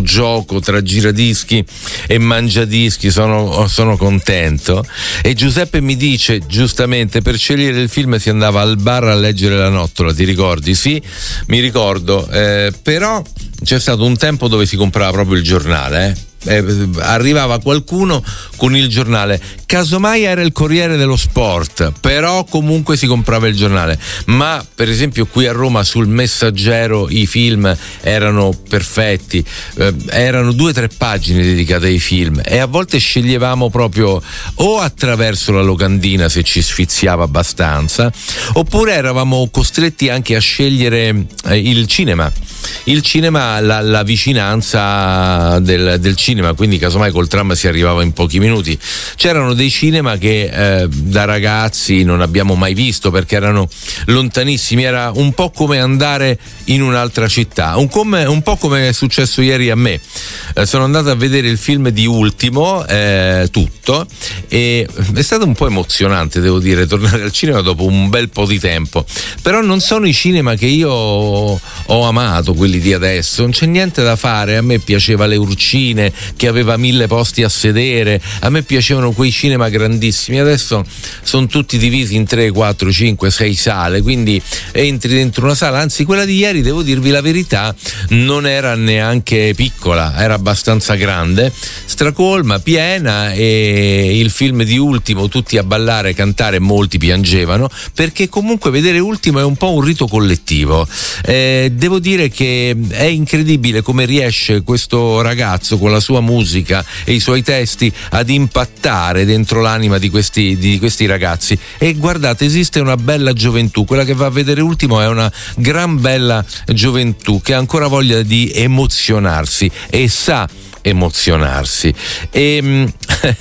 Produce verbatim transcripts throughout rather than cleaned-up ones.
gioco tra giradischi e mangiadischi, sono, sono contento. E Giuseppe mi dice giustamente, per scegliere il film si andava al bar a leggere La Nottola, ti ricordi? Sì, mi ricordo, eh, però c'è stato un tempo dove si comprava proprio il giornale, eh? Eh, arrivava qualcuno con il giornale, casomai era il Corriere dello Sport, però comunque si comprava il giornale. Ma per esempio qui a Roma sul Messaggero i film erano perfetti, eh, erano due o tre pagine dedicate ai film, e a volte sceglievamo proprio o attraverso la locandina se ci sfiziava abbastanza, oppure eravamo costretti anche a scegliere eh, il cinema il cinema, la, la vicinanza del, del cinema, quindi casomai col tram si arrivava in pochi minuti. C'erano dei cinema che eh, da ragazzi non abbiamo mai visto perché erano lontanissimi, era un po' come andare in un'altra città, un, come, un po' come è successo ieri a me. Eh, sono andato a vedere il film di Ultimo, eh, tutto, e è stato un po' emozionante, devo dire, tornare al cinema dopo un bel po' di tempo. Però non sono i cinema che io ho amato, quelli di adesso, non c'è niente da fare. A me piaceva Le Urcine che aveva mille posti a sedere, a me piacevano quei cinema grandissimi. Adesso sono tutti divisi in tre, quattro, cinque, sei sale, quindi entri dentro una sala, anzi quella di ieri, devo dirvi la verità, non era neanche piccola, era abbastanza grande, stracolma, piena, e il film di Ultimo tutti a ballare, cantare, molti piangevano, perché comunque vedere Ultimo è un po' un rito collettivo. Eh, devo dire che è incredibile come riesce questo ragazzo con la sua musica e i suoi testi ad impattare dentro l'anima di questi, di questi ragazzi. E guardate, esiste una bella gioventù, quella che va a vedere Ultimo è una gran bella gioventù che ha ancora voglia di emozionarsi e sa emozionarsi. E, um,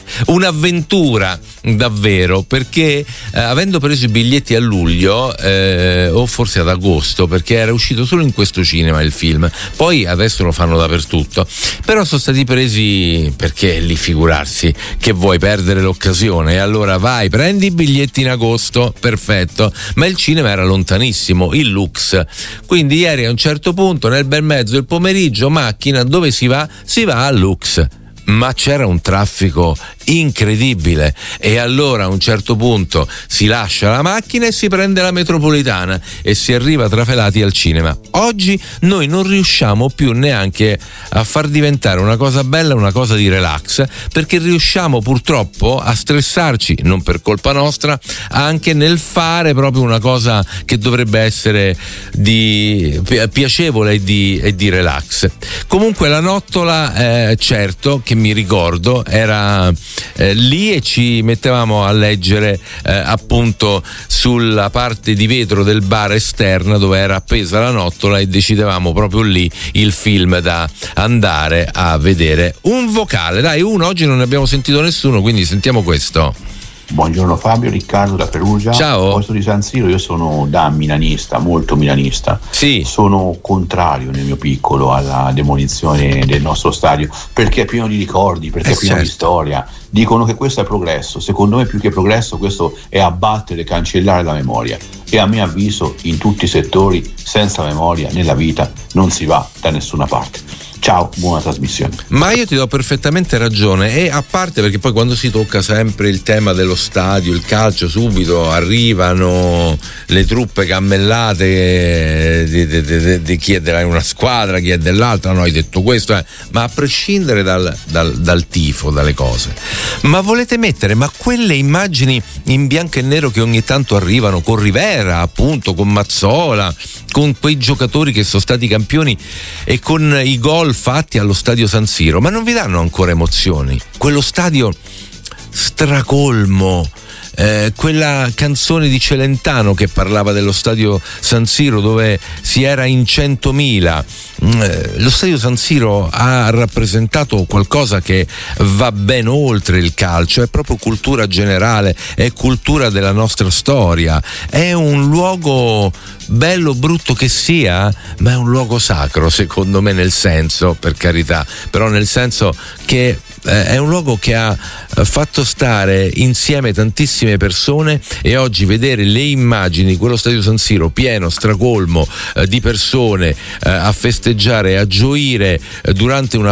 un'avventura davvero, perché eh, avendo preso i biglietti a luglio eh, o forse ad agosto, perché era uscito solo in questo cinema il film, poi adesso lo fanno dappertutto, però sono stati presi perché lì, figurarsi, che vuoi perdere l'occasione, e allora vai, prendi i biglietti in agosto, perfetto. Ma il cinema era lontanissimo, il Lux, quindi ieri a un certo punto nel bel mezzo del pomeriggio, macchina, dove si va? Si va al Lux. Ma c'era un traffico incredibile, e allora a un certo punto si lascia la macchina e si prende la metropolitana e si arriva trafelati al cinema. Oggi noi non riusciamo più neanche a far diventare una cosa bella una cosa di relax, perché riusciamo purtroppo a stressarci, non per colpa nostra, anche nel fare proprio una cosa che dovrebbe essere di piacevole e di, e di relax. Comunque La Nottola, eh, certo che mi ricordo, era Eh, lì, e ci mettevamo a leggere eh, appunto sulla parte di vetro del bar esterna dove era appesa la nottola, e decidevamo proprio lì il film da andare a vedere. Un vocale, dai, uno, oggi non ne abbiamo sentito nessuno, quindi sentiamo questo. Buongiorno Fabio, Riccardo da Perugia. Ciao. A proposito di San Siro, io sono da milanista, molto milanista. Sì. Sono contrario nel mio piccolo alla demolizione del nostro stadio, perché è pieno di ricordi, perché eh è pieno certo. di storia. Dicono che questo è progresso, secondo me più che progresso questo è abbattere, cancellare la memoria, e a mio avviso in tutti i settori senza memoria nella vita non si va da nessuna parte. Ciao, buona trasmissione. Ma io ti do perfettamente ragione, e a parte perché poi quando si tocca sempre il tema dello stadio, il calcio, subito arrivano le truppe cammellate di, di, di, di chi è della una squadra, chi è dell'altra. No, hai detto questo, eh. Ma a prescindere dal, dal, dal tifo, dalle cose, ma volete mettere ma quelle immagini in bianco e nero che ogni tanto arrivano con Rivera, appunto, con Mazzola, con quei giocatori che sono stati campioni e con i gol fatti allo stadio San Siro, ma non vi danno ancora emozioni? Quello stadio stracolmo, eh, quella canzone di Celentano che parlava dello stadio San Siro dove si era in centomila. Eh, lo stadio San Siro ha rappresentato qualcosa che va ben oltre il calcio, è proprio cultura generale, è cultura della nostra storia, è un luogo bello, brutto che sia, ma è un luogo sacro, secondo me, nel senso, per carità, però nel senso che eh, è un luogo che ha fatto stare insieme tantissime persone, e oggi vedere le immagini di quello stadio San Siro pieno, stracolmo eh, di persone eh, a festeggiare, a gioire eh, durante una